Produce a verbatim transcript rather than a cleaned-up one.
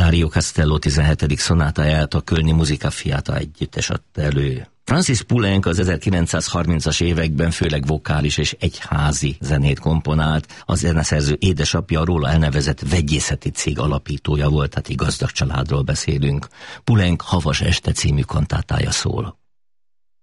Mario Castello tizenhetedik szonátáját a Kölni Musica Fiata együttes adta elő. Francis Poulenc az ezerkilencszázharmincas években főleg vokális és egyházi zenét komponált. Az zeneszerző édesapja róla elnevezett vegyészeti cég alapítója volt, tehát egy gazdag családról beszélünk. Poulenc Havas este című kantátája szól.